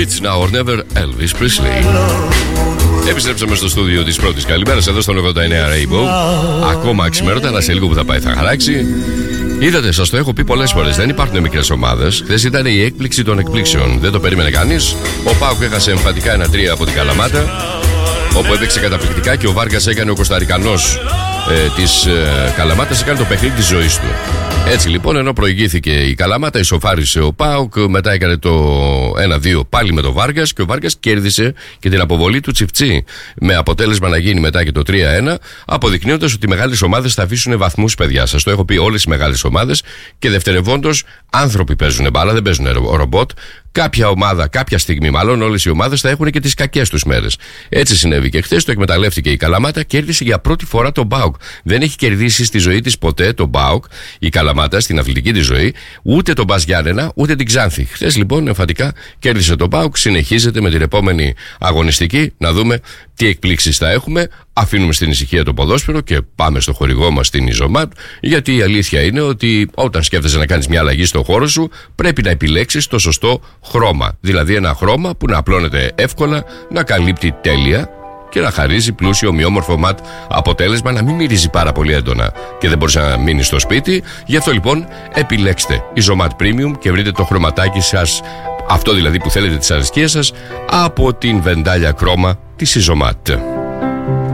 It's now or never, Elvis Presley. Επιστρέψαμε στο στούντιο της πρώτης καλημέρας εδώ στον 89 Rainbow. Ακόμα αξιμέρωτα, αλλά σε λίγο που θα πάει θα χαράξει. Είδατε, σας το έχω πει πολλές φορές, δεν υπάρχουν μικρές ομάδες. Χθες ήταν η έκπληξη των εκπλήξεων. Δεν το περίμενε κανείς. Ο ΠΑΟΚ έχασε εμφαντικά 1-3 από την Καλαμάτα, όπου έπαιξε καταπληκτικά, και ο Βάργας έκανε, ο Κοσταρικανός της Καλαμάτας, έκανε το παιχνίδι της ζωής του. Έτσι λοιπόν, ενώ προηγήθηκε η Καλαμάτα, ισοφάρισε ο ΠΑΟΚ, μετά έκανε το 1-2 πάλι με τον Βάργας, και ο Βάργας κέρδισε και την αποβολή του Τσιφτσί, με αποτέλεσμα να γίνει μετά και το 3-1, αποδεικνύοντας ότι οι μεγάλες ομάδες θα αφήσουν βαθμούς, παιδιά. Σας το έχω πει, όλες οι μεγάλες ομάδες, και δευτερευόντως άνθρωποι παίζουν μπάλα, δεν παίζουν ρομπότ. Κάποια ομάδα, κάποια στιγμή μάλλον, όλες οι ομάδες θα έχουν και τις κακές τους μέρες. Έτσι συνέβη και χθες, το εκμεταλλεύτηκε η Καλαμάτα, κέρδισε για πρώτη φορά τον ΠΑΟΚ. Δεν έχει κερδίσει στη ζωή της ποτέ τον ΠΑΟΚ η Καλαμάτα, στην αθλητική της ζωή, ούτε τον Μπας Γιάννενα, ούτε την Ξάνθη. Χθες λοιπόν εμφαντικά κέρδισε τον ΠΑΟΚ, συνεχίζεται με την επόμενη αγωνιστική, να δούμε τι εκπλήξεις θα έχουμε. Αφήνουμε στην ησυχία το ποδόσφαιρο και πάμε στο χορηγό μας, στην Ιζωμάτ, γιατί η αλήθεια είναι ότι όταν σκέφτεσαι να κάνεις μια αλλαγή στο χώρο σου, πρέπει να επιλέξεις το σωστό χρώμα. Δηλαδή ένα χρώμα που να απλώνεται εύκολα, να καλύπτει τέλεια και να χαρίζει πλούσιο, ομοιόμορφο ματ αποτέλεσμα, να μην μυρίζει πάρα πολύ έντονα και δεν μπορείς να μείνεις στο σπίτι. Γι' αυτό λοιπόν επιλέξτε Ιζωμάτ Premium και βρείτε το χρωματάκι σας, αυτό δηλαδή που θέλετε της αρισκίας σας, από την βεντάλια κρόμα της Ιζωμάτ.